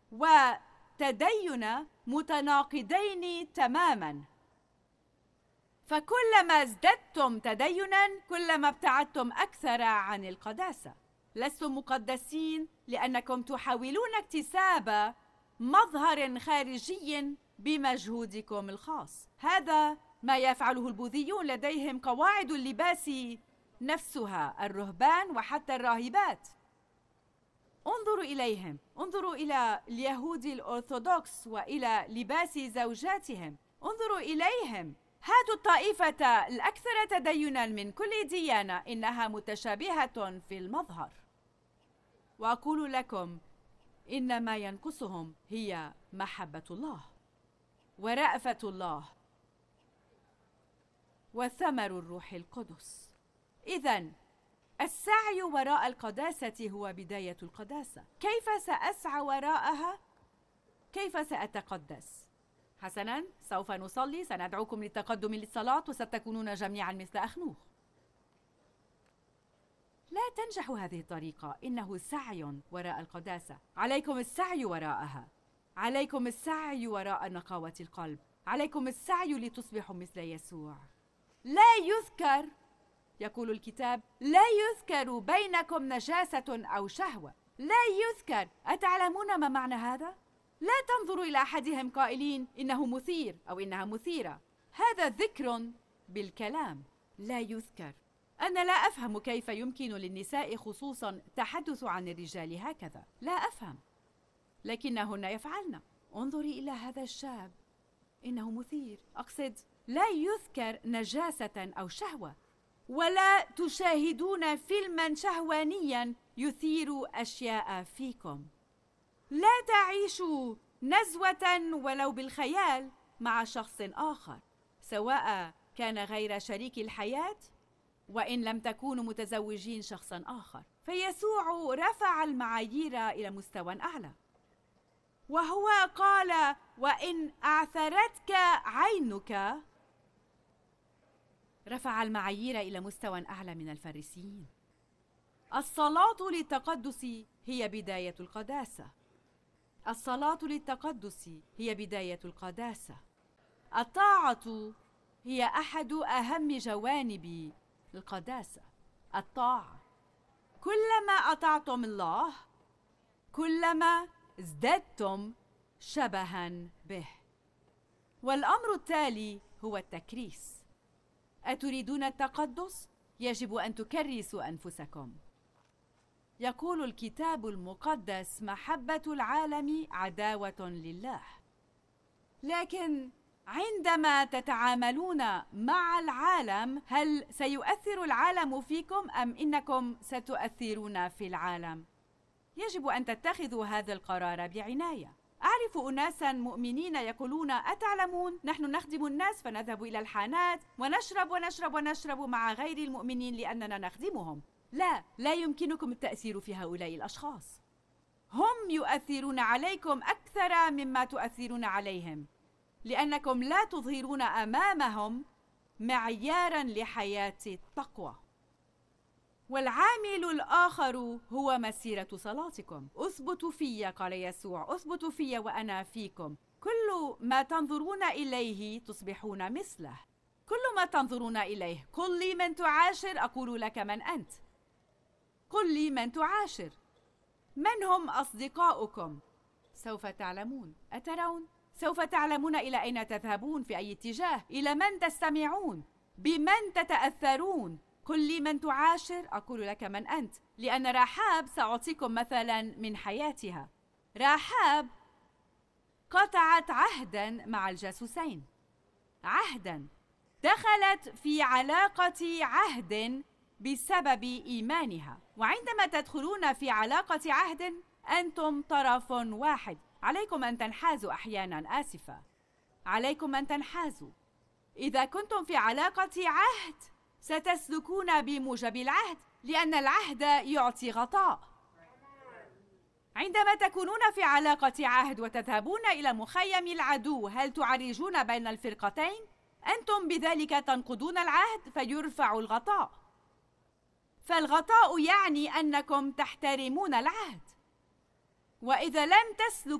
وتدين متناقضين تماما. فكلما ازددتم تدينا كلما ابتعدتم أكثر عن القداسة. لستم مقدسين لأنكم تحاولون اكتساب مظهر خارجي بمجهودكم الخاص. هذا ما يفعله البوذيون، لديهم قواعد اللباس نفسها، الرهبان وحتى الراهبات. انظروا إليهم، انظروا إلى اليهود الأرثوذكس وإلى لباس زوجاتهم، انظروا إليهم. هاتوا الطائفة الأكثر تديناً من كل ديانة، إنها متشابهة في المظهر. وأقول لكم إن ما ينقصهم هي محبة الله ورأفة الله وثمر الروح القدس. إذن السعي وراء القداسة هو بداية القداسة. كيف سأسعى وراءها؟ كيف سأتقدس؟ حسناً، سوف نصلي، سندعوكم للتقدم للصلاة وستكونون جميعاً مثل أخنوخ. لا تنجح هذه الطريقة، إنه سعي وراء القداسة. عليكم السعي وراءها، عليكم السعي وراء نقاوة القلب، عليكم السعي لتصبحوا مثل يسوع. لا يذكر، يقول الكتاب، لا يذكر بينكم نجاسة أو شهوة. لا يذكر. أتعلمون ما معنى هذا؟ لا تنظروا إلى أحدهم قائلين إنه مثير أو إنها مثيرة. هذا ذكر بالكلام، لا يذكر. أنا لا أفهم كيف يمكن للنساء خصوصاً التحدث عن الرجال هكذا. لا أفهم، لكنهن يفعلن. انظري إلى هذا الشاب، إنه مثير. أقصد لا يذكر نجاسة أو شهوة، ولا تشاهدون فيلماً شهوانياً يثير أشياء فيكم. لا تعيشوا نزوة ولو بالخيال مع شخص آخر، سواء كان غير شريك الحياة وإن لم تكونوا متزوجين شخصاً آخر. فيسوع رفع المعايير إلى مستوى أعلى، وهو قال: وإن أعثرتك عينك. رفع المعايير إلى مستوى أعلى من الفريسيين. الصلاة للتقدس هي بداية القداسة. الصلاة للتقدس هي بداية القداسة. الطاعة هي أحد أهم جوانب القداسة. الطاعة، كلما أطعتم الله كلما ازددتم شبها به. والأمر التالي هو التكريس. أتريدون التقدس؟ يجب أن تكرسوا أنفسكم. يقول الكتاب المقدس: محبة العالم عداوة لله. لكن عندما تتعاملون مع العالم، هل سيؤثر العالم فيكم أم إنكم ستؤثرون في العالم؟ يجب أن تتخذوا هذا القرار بعناية. أعرف أناساً مؤمنين يقولون: أتعلمون، نحن نخدم الناس فنذهب إلى الحانات ونشرب ونشرب ونشرب مع غير المؤمنين لأننا نخدمهم. لا يمكنكم التأثير في هؤلاء الأشخاص. هم يؤثرون عليكم أكثر مما تؤثرون عليهم، لأنكم لا تظهرون أمامهم معياراً لحياة التقوى. والعامل الآخر هو مسيرة صلاتكم. أثبتوا في، قال يسوع، أثبتوا في وأنا فيكم. كل ما تنظرون إليه تصبحون مثله. كل ما تنظرون إليه. قل لي من تعاشر، أقول لك من أنت. قل لي من تعاشر. من هم أصدقاؤكم؟ سوف تعلمون. أترون؟ سوف تعلمون إلى أين تذهبون، في أي اتجاه، إلى من تستمعون، بمن تتأثرون. قل لي من تعاشر، أقول لك من أنت. لأن رحاب، سأعطيكم مثلا من حياتها. رحاب قطعت عهدا مع الجاسوسين، عهدا. دخلت في علاقة عهد بسبب إيمانها. وعندما تدخلون في علاقة عهد أنتم طرف واحد. عليكم أن تنحازوا أحيانا، آسفة، عليكم أن تنحازوا. إذا كنتم في علاقة عهد ستسلكون بموجب العهد، لأن العهد يعطي غطاء. عندما تكونون في علاقة عهد وتذهبون إلى مخيم العدو، هل تعرجون بين الفرقتين؟ أنتم بذلك تنقضون العهد فيرفع الغطاء. فالغطاء يعني أنكم تحترمون العهد. وإذا لم تسلكوا